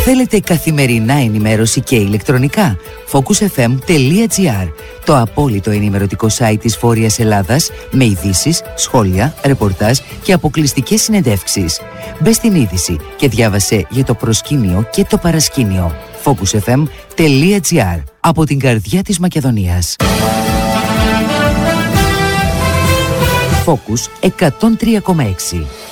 Θέλετε καθημερινά ενημέρωση και ηλεκτρονικά? Focusfm.gr, το απόλυτο ενημερωτικό site της Βόρειας Ελλάδας, με ειδήσεις, σχόλια, ρεπορτάζ και αποκλειστικές συνεντεύξεις. Μπες στην είδηση και διάβασε για το προσκήνιο και το παρασκήνιο. Focusfm.gr, από την καρδιά της Μακεδονίας. Focus 103,6.